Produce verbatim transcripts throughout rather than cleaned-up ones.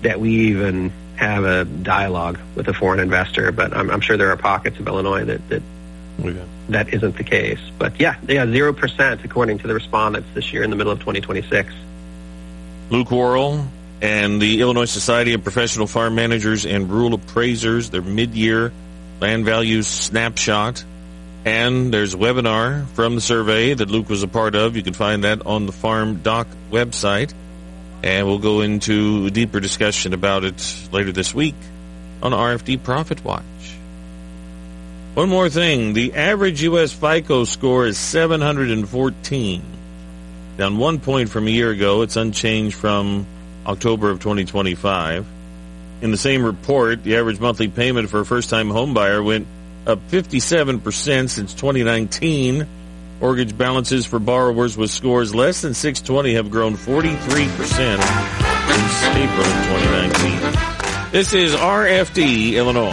that we even have a dialogue with a foreign investor, but I'm, I'm sure there are pockets of Illinois that that, okay. that isn't the case. But yeah, yeah, zero percent according to the respondents this year in the middle of twenty twenty-six. Luke Worrell and the Illinois Society of Professional Farm Managers and Rural Appraisers, their mid-year land values snapshot. And there's a webinar from the survey that Luke was a part of. You can find that on the Farm Doc website. And we'll go into a deeper discussion about it later this week on R F D Profit Watch. One more thing. The average U S FICO score is seven hundred fourteen. Down one point from a year ago. It's unchanged from October of twenty twenty-five. In the same report, the average monthly payment for a first-time home buyer went up fifty-seven percent since twenty nineteen. Mortgage balances for borrowers with scores less than six twenty have grown forty-three percent since April of twenty nineteen. This is R F D, Illinois.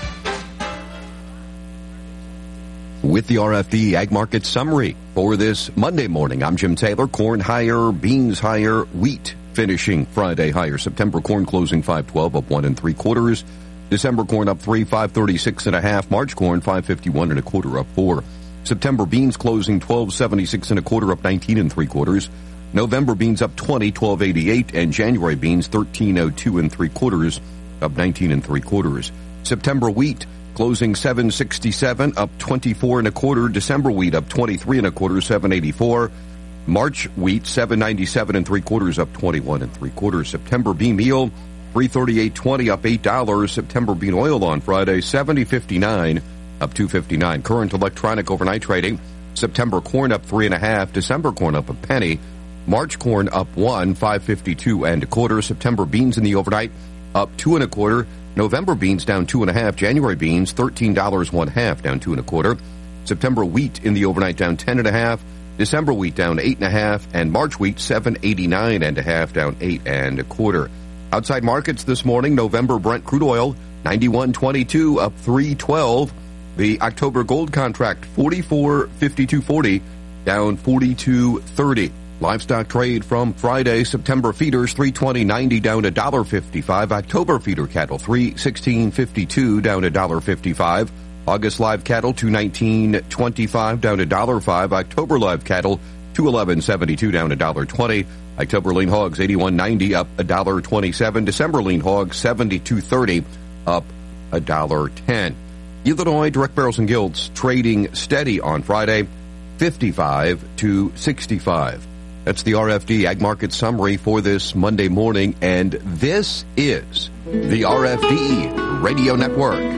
With the R F D Ag Market Summary for this Monday morning, I'm Jim Taylor. Corn higher, beans higher, wheat finishing Friday higher. September corn closing five twelve, up one and three quarters. December corn up three, five thirty-six and a half. March corn five fifty-one and a quarter, up four. September beans closing twelve seventy-six and a quarter, up nineteen and three quarters. November beans up twenty, twelve eighty-eight, and January beans thirteen oh two and three quarters, up nineteen and three quarters. September wheat closing seven sixty-seven, up twenty-four and a quarter. December wheat up twenty-three and a quarter, seven eighty-four. March wheat seven ninety-seven and three quarters, up twenty-one and three quarters. September bean meal three thirty-eight twenty, up eight dollars. September bean oil on Friday seventy fifty-nine, up two fifty-nine. Current electronic overnight trading. September corn up three and a half. December corn up a penny. March corn up one, five fifty-two and a quarter. September beans in the overnight up two and a quarter. November beans down two and a half. January beans thirteen dollars one half, down two and a quarter. September wheat in the overnight down ten and a half. December wheat down eight and a half, and March wheat seven eighty-nine and a half, down eight and a quarter. Outside markets this morning, November Brent crude oil ninety-one twenty-two, up three twelve. The October gold contract forty-four fifty-two forty, down forty-two thirty. Livestock trade from Friday. September feeders three twenty ninety, down a dollar fifty-five. October feeder cattle three sixteen fifty-two, down a dollar fifty-five. August live cattle two nineteen twenty-five, down a dollar five. October live cattle two eleven seventy-two, down a dollar twenty. October lean hogs eighty-one ninety, up a dollar twenty-seven. December lean hogs seventy-two thirty, up a dollar ten. Illinois direct barrels and gilts trading steady on Friday, fifty-five to sixty-five. That's the R F D Ag Market Summary for this Monday morning, and this is the R F D Radio Network.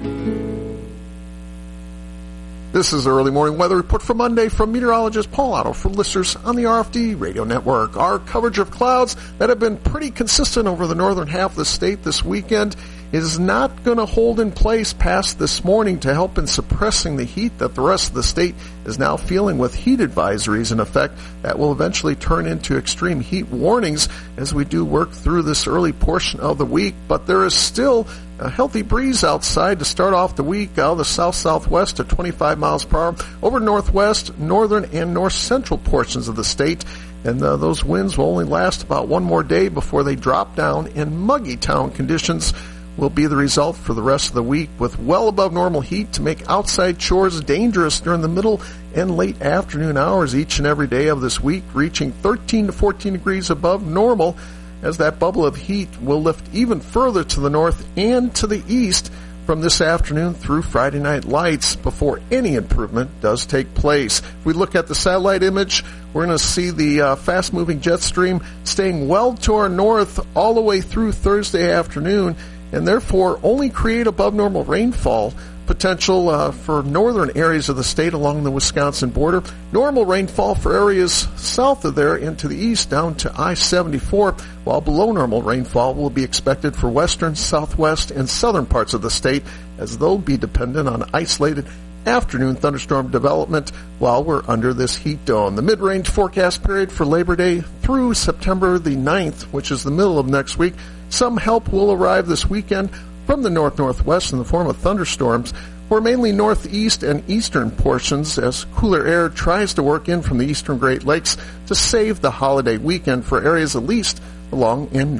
This is the early morning weather report for Monday from meteorologist Paul Otto for listeners on the R F D Radio Network. Our coverage of clouds that have been pretty consistent over the northern half of the state this weekend is not going to hold in place past this morning to help in suppressing the heat that the rest of the state is now feeling, with heat advisories in effect that will eventually turn into extreme heat warnings as we do work through this early portion of the week. But there is still a healthy breeze outside to start off the week out of the south-southwest at twenty-five miles per hour over northwest, northern, and north-central portions of the state. And uh, those winds will only last about one more day before they drop down, and muggy town conditions will be the result for the rest of the week, with well above normal heat to make outside chores dangerous during the middle and late afternoon hours each and every day of this week, reaching thirteen to fourteen degrees above normal, as that bubble of heat will lift even further to the north and to the east from this afternoon through Friday night lights before any improvement does take place. If we look at the satellite image, we're going to see the uh, fast-moving jet stream staying well to our north all the way through Thursday afternoon, and therefore only create above normal rainfall potential uh, for northern areas of the state along the Wisconsin border. Normal rainfall for areas south of there into the east down to I seventy-four, while below normal rainfall will be expected for western, southwest, and southern parts of the state, as they'll be dependent on isolated afternoon thunderstorm development while we're under this heat dome. The mid-range forecast period for Labor Day through September the ninth, which is the middle of next week. Some help will arrive this weekend from the north-northwest in the form of thunderstorms, or mainly northeast and eastern portions, as cooler air tries to work in from the eastern Great Lakes to save the holiday weekend for areas at least along in